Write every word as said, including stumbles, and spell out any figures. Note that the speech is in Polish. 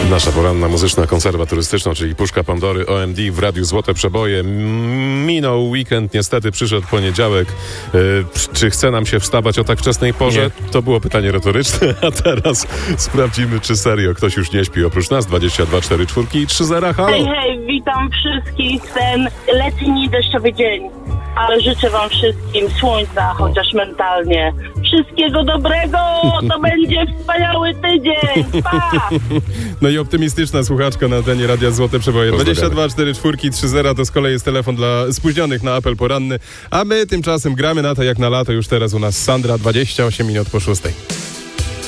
Nasza poranna muzyczna konserwa turystyczna, czyli Puszka Pandory, O M D w Radiu Złote Przeboje. Minął weekend, niestety przyszedł poniedziałek. Yy, czy chce nam się wstawać o tak wczesnej porze? Nie. To było pytanie retoryczne, a teraz sprawdzimy, czy serio ktoś już nie śpi oprócz nas. dwadzieścia dwa cztery cztery i trzy zera, halo! Hej, hej, witam wszystkich w ten letni, deszczowy dzień. Ale życzę wam wszystkim słońca, chociaż mentalnie. Wszystkiego dobrego! To będzie wspaniały tydzień! Pa! No i optymistyczna słuchaczka na antenie Radia Złote Przeboje. dwadzieścia dwa cztery cztery i trzy zera to z kolei jest telefon dla spóźnionych na apel poranny. A my tymczasem gramy na to jak na lato. Już teraz u nas Sandra, dwadzieścia osiem minut po szóstej.